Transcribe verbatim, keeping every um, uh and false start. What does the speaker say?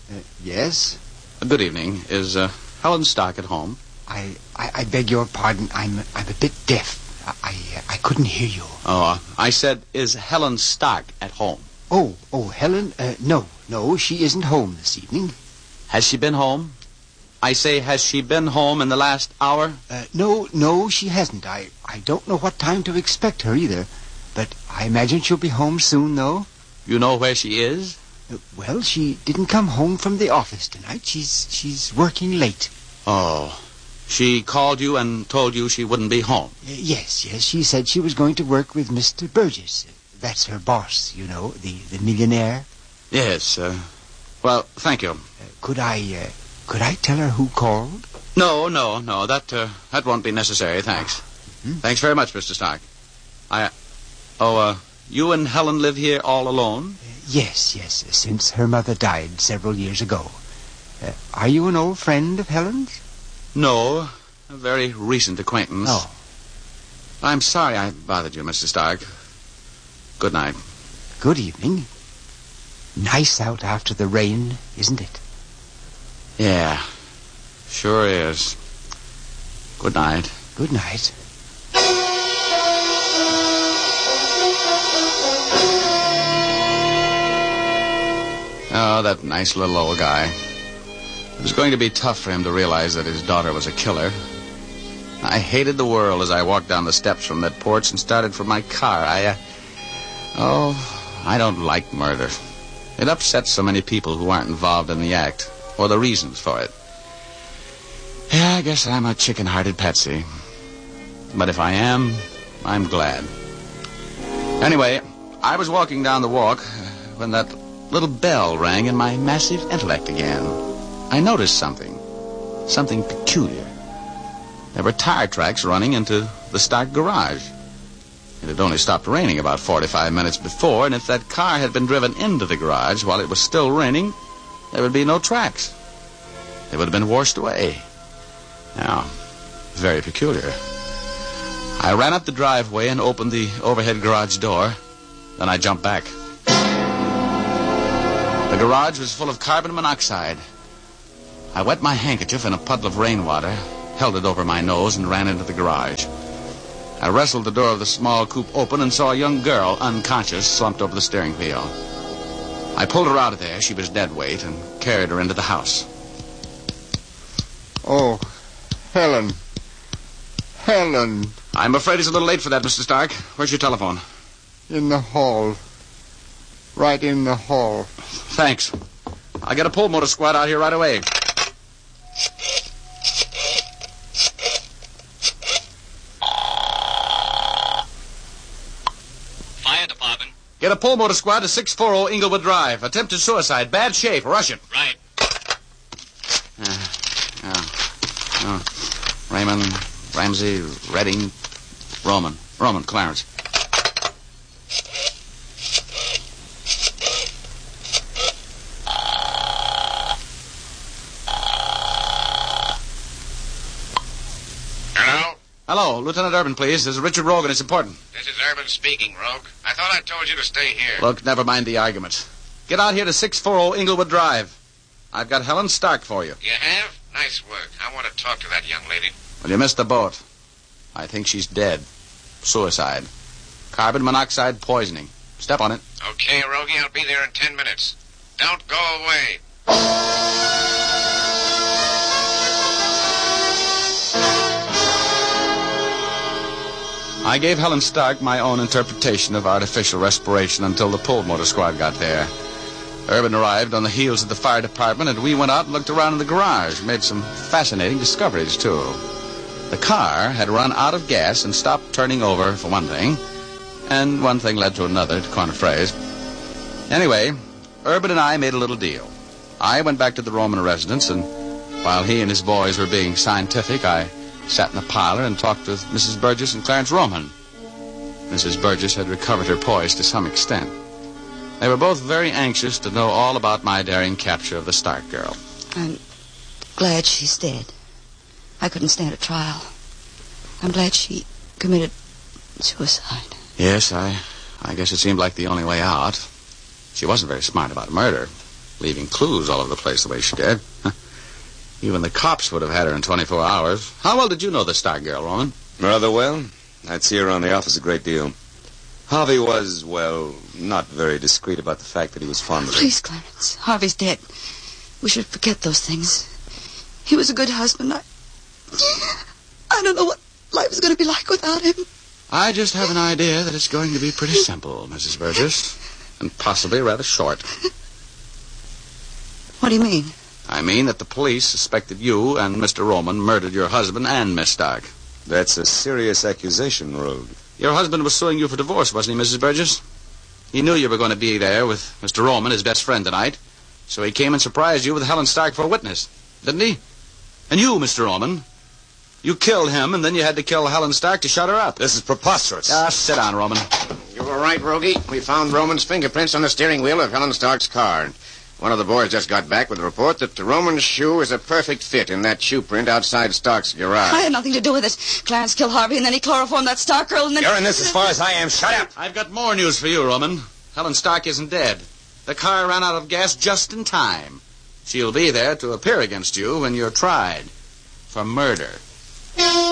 Uh, yes? Uh, good evening. Is uh, Helen Stark at home? I, I, I beg your pardon. I'm I'm a bit deaf. I, I, I couldn't hear you. Oh, uh, I said, is Helen Stark at home? Oh, oh, Helen? Uh, no, no, she isn't home this evening. Has she been home? I say, has she been home in the last hour? Uh, no, no, she hasn't. I, I don't know what time to expect her either. But I imagine she'll be home soon, though. You know where she is? Uh, well, she didn't come home from the office tonight. She's she's working late. Oh. She called you and told you she wouldn't be home? Uh, yes, yes. She said she was going to work with Mister Burgess. Uh, that's her boss, you know, the, the millionaire. Yes. Uh, well, thank you. Uh, could I uh, could I tell her who called? No, no, no. That uh, that won't be necessary. Thanks. Hmm? Thanks very much, Mister Stark. I. Oh, uh, you and Helen live here all alone? Uh, yes, yes. Uh, since her mother died several years ago. Uh, are you an old friend of Helen's? No, a very recent acquaintance. Oh. I'm sorry I bothered you, Mister Stark. Good night. Good evening. Nice out after the rain, isn't it? Yeah, sure is. Good night. Good night. Oh, that nice little old guy. It was going to be tough for him to realize that his daughter was a killer. I hated the world as I walked down the steps from that porch and started for my car. I, uh, oh, I don't like murder. It upsets so many people who aren't involved in the act, or the reasons for it. Yeah, I guess I'm a chicken-hearted patsy. But if I am, I'm glad. Anyway, I was walking down the walk when that little bell rang in my massive intellect again. I noticed something. Something peculiar. There were tire tracks running into the Stark garage. It had only stopped raining about forty-five minutes before, and if that car had been driven into the garage while it was still raining, there would be no tracks. They would have been washed away. Now, very peculiar. I ran up the driveway and opened the overhead garage door. Then I jumped back. The garage was full of carbon monoxide. I wet my handkerchief in a puddle of rainwater, held it over my nose, and ran into the garage. I wrestled the door of the small coupe open and saw a young girl, unconscious, slumped over the steering wheel. I pulled her out of there. She was dead weight, and carried her into the house. Oh, Helen. Helen. I'm afraid it's a little late for that, Mister Stark. Where's your telephone? In the hall. Right in the hall. Thanks. I'll get a pull motor squad out here right away. Fire department. Get a pull motor squad to six forty Inglewood Drive. Attempted suicide. Bad shape. Rush it. Right. Uh, yeah. Oh. Raymond, Ramsey, Redding, Roman. Roman, Clarence. Hello? Hello, Lieutenant Urban, please. This is Richard Rogan. It's important. This is Urban speaking, Rogue. I thought I told you to stay here. Look, never mind the argument. Get out here to six forty Inglewood Drive. I've got Helen Stark for you. You have? Nice work. I want to talk to that young lady. Well, you missed the boat. I think she's dead. Suicide. Carbon monoxide poisoning. Step on it. Okay, Rogie, I'll be there in ten minutes. Don't go away. I gave Helen Stark my own interpretation of artificial respiration until the pull motor squad got there. Urban arrived on the heels of the fire department, and we went out and looked around in the garage. Made some fascinating discoveries, too. The car had run out of gas and stopped turning over, for one thing. And one thing led to another, to coin a phrase. Anyway, Urban and I made a little deal. I went back to the Roman residence, and while he and his boys were being scientific, I sat in the parlor and talked with Missus Burgess and Clarence Roman. Missus Burgess had recovered her poise to some extent. They were both very anxious to know all about my daring capture of the Stark girl. I'm glad she's dead. I couldn't stand a trial. I'm glad she committed suicide. Yes, I, I guess it seemed like the only way out. She wasn't very smart about murder. leaving clues all over the place the way she did. Even the cops would have had her in twenty-four hours. How well did you know the Stark girl, Roman? Rather well. I'd see her around the office a great deal. Harvey was, well, not very discreet about the fact that he was fond of her. Please, Clarence. Harvey's dead. We should forget those things. He was a good husband. I, I don't know what life is going to be like without him. I just have an idea that it's going to be pretty simple, Missus Burgess, and possibly rather short. What do you mean? I mean that the police suspected you and Mister Roman murdered your husband and Miss Stark. That's a serious accusation, Rogue. Your husband was suing you for divorce, wasn't he, Missus Burgess? He knew you were going to be there with Mister Roman, his best friend, tonight. So he came and surprised you with Helen Stark for a witness, didn't he? And you, Mister Roman, you killed him, and then you had to kill Helen Stark to shut her up. This is preposterous. Ah, sit down, Roman. You were right, Rogie. We found Roman's fingerprints on the steering wheel of Helen Stark's car. One of the boys just got back with a report that the Roman's shoe is a perfect fit in that shoe print outside Stark's garage. I had nothing to do with it. Clarence killed Harvey, and then he chloroformed that Stark girl, and then... You're in this as far as I am. Shut up! I've got more news for you, Roman. Helen Stark isn't dead. The car ran out of gas just in time. She'll be there to appear against you when you're tried for murder.